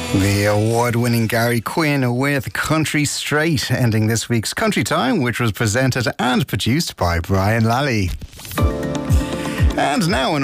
The award-winning Gary Quinn with Country Straight, ending this week's Country Time, which was presented and produced by Brian Lally. And now